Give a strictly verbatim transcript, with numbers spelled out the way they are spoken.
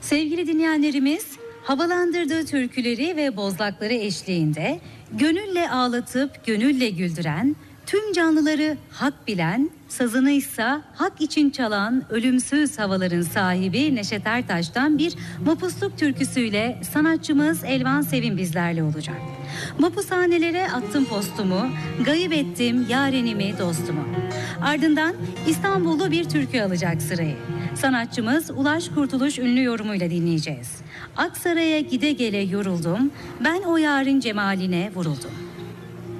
Sevgili dinleyenlerimiz, havalandırdığı türküleri ve bozlakları eşliğinde gönülle ağlatıp gönülle güldüren, tüm canlıları hak bilen, sazını ise hak için çalan ölümsüz havaların sahibi Neşet Ertaş'tan bir Mapusluk türküsüyle sanatçımız Elvan Sevim bizlerle olacak. Mapushanelere attım postumu, gayip ettim yarenimi dostumu. Ardından İstanbullu bir türkü alacak sırayı. Sanatçımız Ulaş Kurtuluş ünlü yorumuyla dinleyeceğiz. Aksaray'a gide gele yoruldum, ben o yarın cemaline vuruldum.